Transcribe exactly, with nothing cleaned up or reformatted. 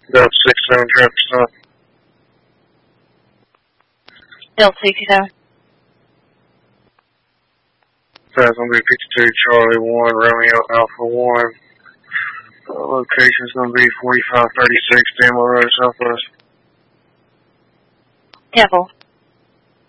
Delta six seven traffic stop. Delta sixty-seven. That's going to be fifty-two Charlie one, Romeo Alpha one. Uh, location's going to be forty-five thirty-six Demo Road Southwest. Temple.